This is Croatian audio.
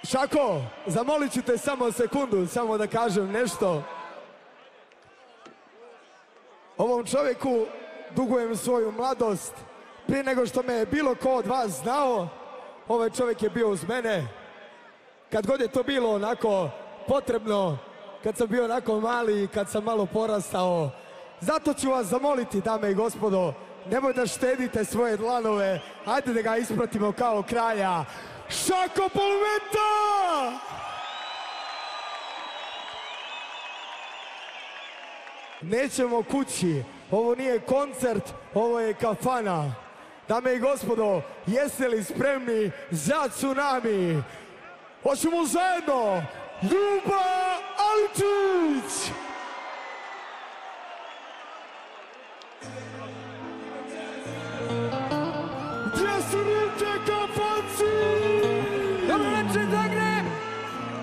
Šako, zamolit ću te samo sekundu, samo da kažem nešto. Ovom čovjeku dugujem svoju mladost. Prije nego što me je bilo ko od vas znao, ovaj čovjek je bio uz mene. Kad god je to bilo onako potrebno, kad sam bio onako mali i kad sam malo porastao. Zato ću vas zamoliti, dame i gospodo, nemoj da štedite svoje dlanove, ajde da ga ispratimo kao kralja. Šako Polumeta! Nećemo kući, ovo nije koncert, ovo je kafana. Dame i gospodo, jeste li spremni za tsunami? Hoćemo zajedno, Ljuba Alčić! Gdje su ruke kafanci? Dobro večer, Zagreb!